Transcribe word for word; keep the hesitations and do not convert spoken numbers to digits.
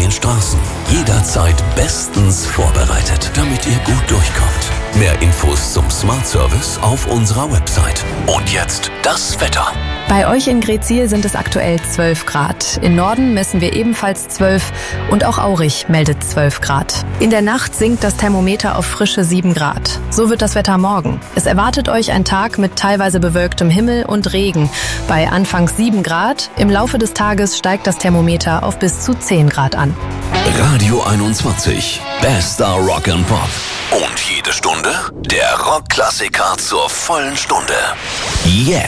den Straßen. Jederzeit bestens vorbereitet, damit ihr gut durchkommt. Mehr Infos zum Smart Service auf unserer Website. Und jetzt das Wetter. Bei euch in Greetsiel sind es aktuell zwölf Grad. In Norden messen wir ebenfalls zwölf und auch Aurich meldet zwölf Grad. In der Nacht sinkt das Thermometer auf frische sieben Grad. So wird das Wetter morgen. Es erwartet euch ein Tag mit teilweise bewölktem Himmel und Regen. Bei anfangs sieben Grad. Im Laufe des Tages steigt das Thermometer auf bis zu zehn Grad an. Radio einundzwanzig. Bester Rock and Pop. Und jede Stunde der Rockklassiker zur vollen Stunde. Jetzt.